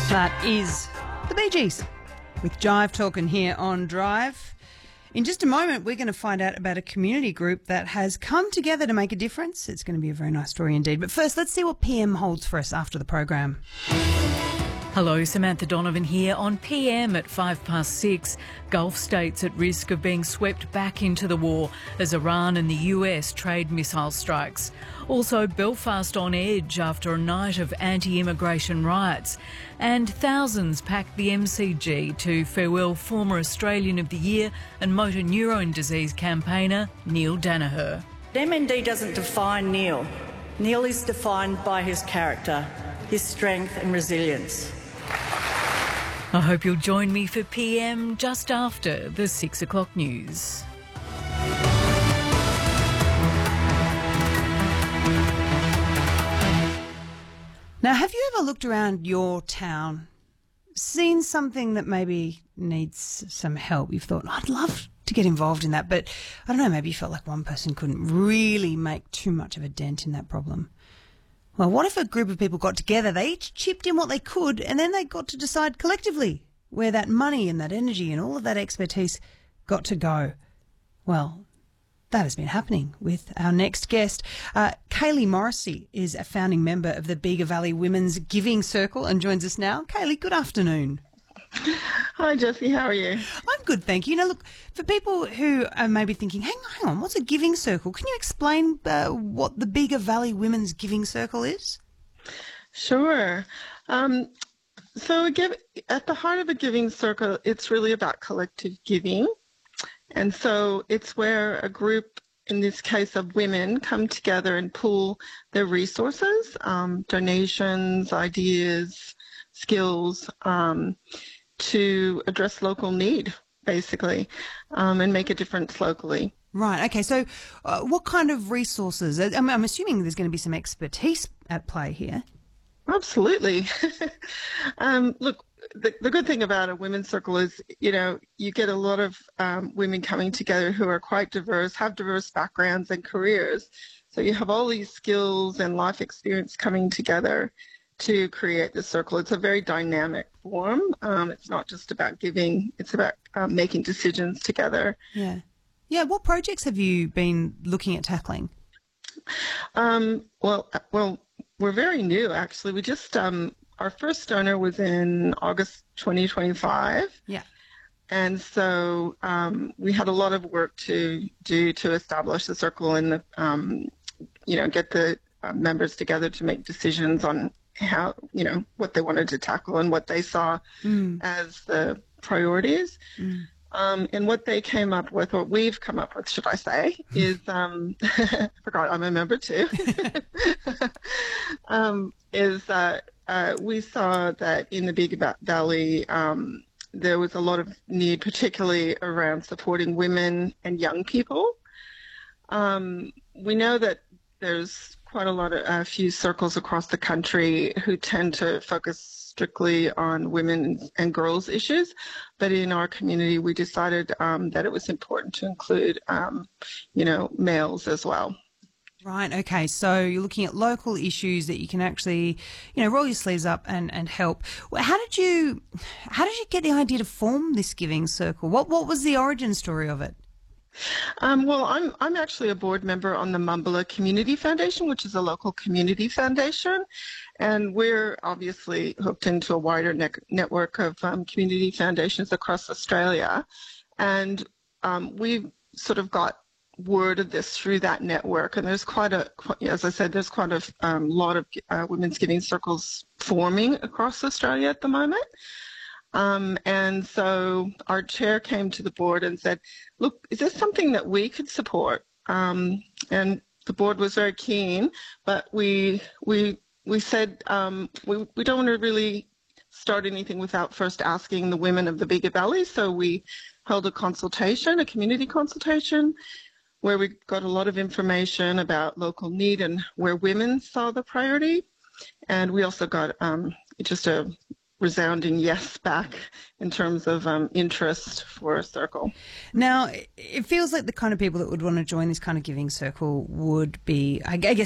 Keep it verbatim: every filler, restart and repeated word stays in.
That is the Bee Gees with Jive talking here on Drive. In just a moment, we're going to find out about a community group that has come together to make a difference. It's going to be a very nice story indeed. But first, let's see what P M holds for us after the program. Hello, Samantha Donovan here on P M at five past six. Gulf states at risk of being swept back into the war as Iran and the U S trade missile strikes. Also, Belfast on edge after a night of anti-immigration riots. And thousands packed the M C G to farewell former Australian of the Year and motor neurone disease campaigner Neil Danaher. M N D doesn't define Neil. Neil is defined by his character, his strength and resilience. I hope you'll join me for P M just after the six o'clock news. Now, have you ever looked around your town, seen something that maybe needs some help? You've thought, I'd love to get involved in that, but I don't know, maybe you felt like one person couldn't really make too much of a dent in that problem. Well, what if a group of people got together, they each chipped in what they could, and then they got to decide collectively where that money and that energy and all of that expertise got to go? Well, that has been happening with our next guest. Uh, Kaylee Morrissey is a founding member of the Bega Valley Women's Giving Circle and joins us now. Kaylee, good afternoon. Hi, Jessie. How are you? I'm good, thank you. Now, look, for people who are maybe thinking, hang on, hang on, what's a giving circle? Can you explain uh, what the Bega Valley Women's Giving Circle is? Sure. Um, so a give, at the heart of a giving circle, it's really about collective giving. And so it's where a group, in this case of women, come together and pool their resources, um, donations, ideas, skills, um, to address local need, basically, um, and make a difference locally. Right. Okay. So uh, what kind of resources? I'm, I'm assuming there's going to be some expertise at play here. Absolutely. um, look, the, the good thing about a women's circle is, you know, you get a lot of um, women coming together who are quite diverse, have diverse backgrounds and careers. So you have all these skills and life experience coming together to create the circle. It's a very dynamic form. Um, it's not just about giving, it's about um, making decisions together. Yeah. Yeah. What projects have you been looking at tackling? Um, well, well, we're very new, actually. We just, um, our first donor was in August twenty twenty-five. Yeah. And so um, we had a lot of work to do to establish the circle and, the, um, you know, get the uh, members together to make decisions on how, you know, what they wanted to tackle and what they saw mm. as the priorities. Mm. Um, and what they came up with, what we've come up with, should I say, is, um, I forgot I'm a member too, um, is uh, uh, we saw that in the Bega Valley, um, there was a lot of need, particularly around supporting women and young people. Um, we know that there's quite a lot of a uh, few circles across the country who tend to focus strictly on women and girls issues, but in our community we decided um, that it was important to include, um, you know, males as well. Right. Okay. So you're looking at local issues that you can actually, you know, roll your sleeves up and, and help. How did you, how did you get the idea to form this giving circle? What what was the origin story of it? Um, well, I'm I'm actually a board member on the Mumbala Community Foundation, which is a local community foundation, and we're obviously hooked into a wider ne- network of um, community foundations across Australia, and um, we've sort of got word of this through that network. And there's quite a, as I said, there's quite a um, lot of uh, women's giving circles forming across Australia at the moment. Um, and so our chair came to the board and said, look, is this something that we could support? Um, and the board was very keen, but we we we said um, we, we don't want to really start anything without first asking the women of the Bega Valley. So we held a consultation, a community consultation, where we got a lot of information about local need and where women saw the priority. And we also got um, just a resounding yes back in terms of um, interest for a circle. Now, it feels like the kind of people that would want to join this kind of giving circle would be, I guess,